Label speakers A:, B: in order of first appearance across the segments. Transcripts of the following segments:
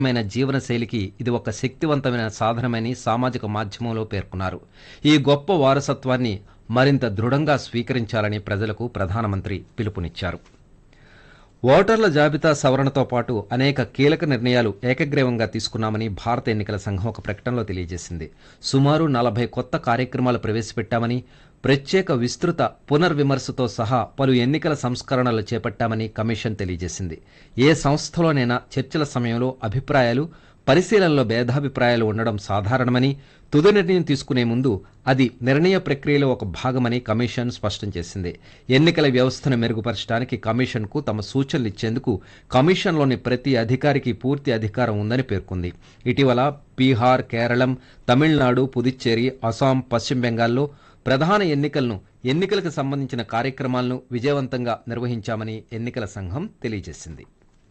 A: మైన జీవనశైలికి ఇది ఒక శక్తివంతమైన సాధనమని సామాజిక మాధ్యమంలో పేర్కొన్నారు. ఈ గొప్ప వారసత్వాన్ని మరింత దృఢంగా స్వీకరించాలని ప్రజలకు ప్రధానమంత్రి పిలుపునిచ్చారు. ఓటర్ల జాబితా సవరణతో పాటు అనేక కీలక నిర్ణయాలు ఏకగ్రీవంగా తీసుకున్నామని భారత ఎన్నికల సంఘం ఒక ప్రకటనలో తెలియజేసింది. సుమారు 40 కొత్త కార్యక్రమాలు ప్రవేశపెట్టామని, ప్రత్యేక విస్తృత పునర్విమర్శతో సహా పలు ఎన్నికల సంస్కరణలు చేపట్టామని కమిషన్ తెలియజేసింది. ఏ సంస్థలోనైనా చర్చల సమయంలో అభిప్రాయాలు, పరిశీలనలో భేదాభిప్రాయాలు ఉండడం సాధారణమని, తుది నిర్ణయం తీసుకునే ముందు అది నిర్ణయ ప్రక్రియలో ఒక భాగమని కమిషన్ స్పష్టం చేసింది. ఎన్నికల వ్యవస్థను మెరుగుపరచడానికి కమిషన్కు తమ సూచనలు ఇచ్చేందుకు కమిషన్లోని ప్రతి అధికారికి పూర్తి అధికారం ఉందని పేర్కొంది. ఇటీవల బీహార్, కేరళం, తమిళనాడు, పుదుచ్చేరి, అస్సాం, పశ్చిమ బెంగాల్లో ప్రధాన ఎన్నికలకు సంబంధించిన కార్యక్రమాలను విజయవంతంగా నిర్వహించామని ఎన్నికల సంఘం తెలియజేసింది.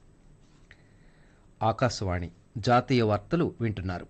A: ఆకాశవాణి జాతీయ వార్తలు వింటున్నారు.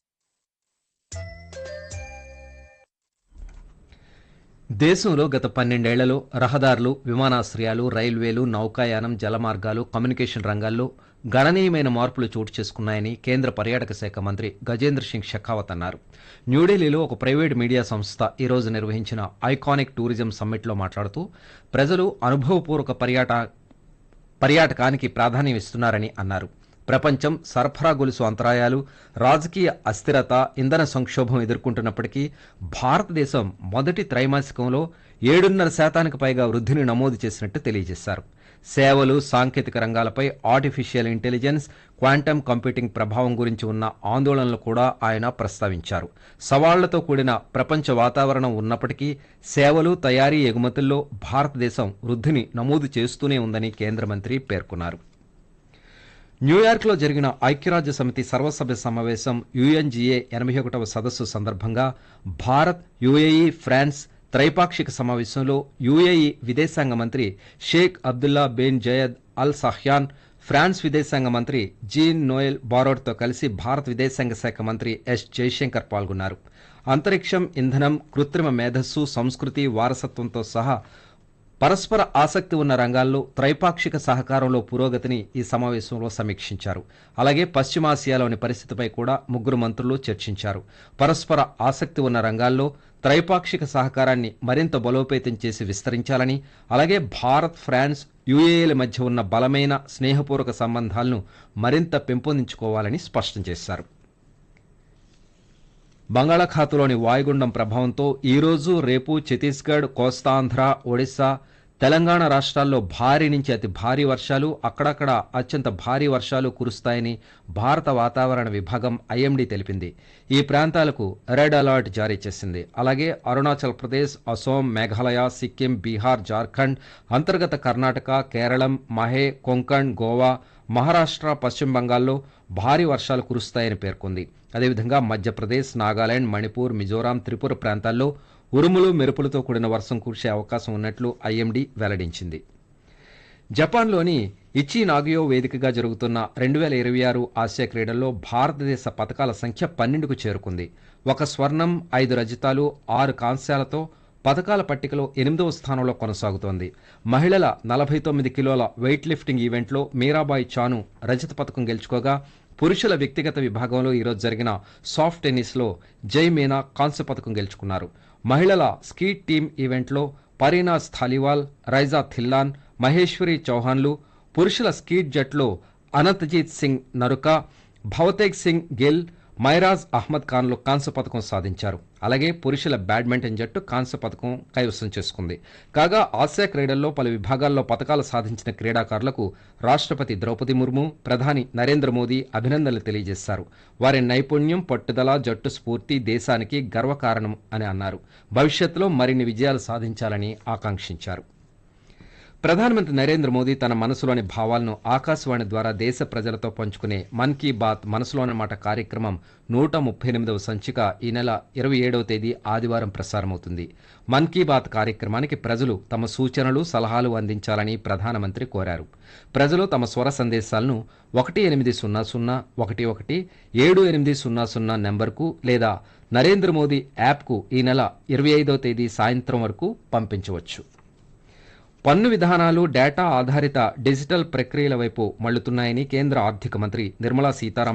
A: దేశంలో గత 12 ఏళ్లలో రహదారులు, విమానాశ్రయాలు, రైల్వేలు, నౌకాయానం, జలమార్గాలు, కమ్యూనికేషన్ రంగాల్లో గణనీయమైన మార్పులు చోటు చేసుకున్నాయని కేంద్ర పర్యాటక శాఖ మంత్రి గజేంద్ర సింగ్ షెకావత్ అన్నారు. న్యూఢిల్లీలో ఒక ప్రైవేటు మీడియా సంస్థ ఈరోజు నిర్వహించిన ఐకానిక్ టూరిజం సమ్మిట్లో మాట్లాడుతూ ప్రజలు అనుభవపూర్వక పర్యాటకానికి ప్రాధాన్యం ఇస్తున్నారని అన్నారు. ప్రపంచం సరఫరా గొలుసు అంతరాయాలు, రాజకీయ అస్థిరత, ఇంధన సంక్షోభం ఎదుర్కొంటున్నప్పటికీ భారతదేశం మొదటి త్రైమాసికంలో 7.5% పైగా వృద్ధిని నమోదు చేసినట్టు తెలియజేశారు. సేవలు, సాంకేతిక రంగాలపై ఆర్టిఫిషియల్ ఇంటెలిజెన్స్, క్వాంటమ్ కంప్యూటింగ్ ప్రభావం గురించి ఉన్న ఆందోళనలు కూడా ఆయన ప్రస్తావించారు. సవాళ్లతో కూడిన ప్రపంచ వాతావరణం ఉన్నప్పటికీ సేవలు, తయారీ, ఎగుమతుల్లో భారతదేశం వృద్ధిని నమోదు చేస్తూనే ఉందని కేంద్ర మంత్రి పేర్కొన్నారు. న్యూయార్క్లో జరిగిన ఐక్యరాజ్య సమితి సర్వసభ్య సమావేశం యుఎన్జిఏ 81వ సదస్సు సందర్భంగా భారత్, యుఏఈ, ఫ్రాన్స్ త్రైపాక్షిక సమావేశంలో యుఏఈ విదేశాంగ మంత్రి షేక్ అబ్దుల్లా బిన్ జయద్ అల్ సహ్యాన్, ఫ్రాన్స్ విదేశాంగ మంత్రి జీన్ నోయెల్ బారోడ్తో కలిసి భారత విదేశాంగ శాఖ మంత్రి ఎస్ జైశంకర్ పాల్గొన్నారు. అంతరిక్షం, ఇంధనం, కృత్రిమ మేధస్సు, సంస్కృతి, వారసత్వంతో సహా పరస్పర ఆసక్తి ఉన్న రంగాల్లో త్రైపాక్షిక సహకారంలో పురోగతిని ఈ సమావేశంలో సమీక్షించారు. అలాగే పశ్చిమాసియాలోని పరిస్థితిపై కూడా ముగ్గురు మంత్రులు చర్చించారు. పరస్పర ఆసక్తి ఉన్న రంగాల్లో త్రైపాక్షిక సహకారాన్ని మరింత బలోపేతం చేసి విస్తరించాలని, అలాగే భారత్, ఫ్రాన్స్, యుఏఈల మధ్య ఉన్న బలమైన స్నేహపూర్వక సంబంధాలను మరింత పెంపొందించుకోవాలని స్పష్టం చేశారు. బంగాళాఖాతంలోని వాయుగుండం ప్రభావంతో ఈరోజు, రేపు ఛత్తీస్గఢ్, కోస్తాంధ్ర, ఒడిశా, తెలంగాణ రాష్ట్రాల్లో భారీ నుంచి అతి భారీ వర్షాలు, అక్కడక్కడ అత్యంత భారీ వర్షాలు కురుస్తాయని భారత వాతావరణ విభాగం ఐఎండీ తెలిపింది. ఈ ప్రాంతాలకు రెడ్ అలర్ట్ జారీ చేసింది. అలాగే అరుణాచల్ ప్రదేశ్, అసోం, మేఘాలయ, సిక్కిం, బీహార్, జార్ఖండ్, అంతర్గత కర్ణాటక, కేరళం, మహే, కొంకణ్, గోవా, మహారాష్ట్ర, పశ్చిమ బంగాల్లో భారీ వర్షాలు కురుస్తాయని పేర్కొంది. అదేవిధంగా మధ్యప్రదేశ్, నాగాలాండ్, మణిపూర్, మిజోరాం, త్రిపుర ప్రాంతాల్లో ఉరుములు, మెరుపులతో కూడిన వర్షం కురిసే అవకాశం ఉన్నట్లు ఐఎండీ వెల్లడించింది. జపాన్లోని ఇచి నాగియో వేదికగా జరుగుతున్న 2026 ఆసియా క్రీడల్లో భారతదేశ పతకాల సంఖ్య 12కు చేరుకుంది. 1 స్వర్ణం, 5 రజతాలు, 6 కాంస్యాలతో పతకాల పట్టికలో 8వ స్థానంలో కొనసాగుతోంది. మహిళల 49 కిలోల వెయిట్ లిఫ్టింగ్ ఈవెంట్లో మీరాబాయి చాను రజత పతకం గెలుచుకోగా, పురుషుల వ్యక్తిగత విభాగంలో ఈరోజు జరిగిన సాఫ్ట్ టెన్నిస్లో జై మీనా కాంస్య పతకం గెలుచుకున్నారు. మహిళల స్కీట్ టీమ్ ఈవెంట్లో పరీనాజ్ థాలివాల్, రైజా థిల్లాన్, మహేశ్వరి చౌహాన్లు, పురుషుల స్కీట్ జట్లో అనంతజీత్ సింగ్ నరుకా, భవతేగ్ సింగ్ గిల్, మైరాజ్ అహ్మద్ ఖాన్లు కాంస్య పతకం సాధించారు. అలాగే పురుషుల బ్యాడ్మింటన్ జట్టు కాంస్య పతకం కైవసం చేసుకుంది. కాగా ఆసియా క్రీడల్లో పలు విభాగాల్లో పతకాలు సాధించిన క్రీడాకారులకు రాష్ట్రపతి ద్రౌపది ముర్ము, ప్రధాని నరేంద్ర మోదీ అభినందనలు తెలియజేశారు. వారి నైపుణ్యం, పట్టుదల, జట్టు స్ఫూర్తి దేశానికి గర్వకారణం అని అన్నారు. భవిష్యత్తులో మరిన్ని విజయాలు సాధించాలని ఆకాంక్షించారు. ప్రధానమంత్రి నరేంద్ర మోదీ తన మనసులోని భావాలను ఆకాశవాణి ద్వారా దేశ ప్రజలతో పంచుకునే మన్ కీ బాత్ మనసులోని మాట కార్యక్రమం 138వ సంచిక ఈ నెల 27వ తేదీ ఆదివారం ప్రసారమవుతుంది. మన్ కీ బాత్ కార్యక్రమానికి ప్రజలు తమ సూచనలు, సలహాలు అందించాలని ప్రధానమంత్రి కోరారు. ప్రజలు తమ స్వర సందేశాలను 1800111780 నెంబర్కు లేదా నరేంద్ర మోదీ యాప్కు ఈ నెల 25వ తేదీ సాయంత్రం వరకు పంపించవచ్చు. పన్ను విధానాలు డేటా ఆధారిత డిజిటల్ ప్రక్రియల వైపు మళ్లుతున్నాయని కేంద్ర ఆర్థిక మంత్రి నిర్మలా సీతారామన్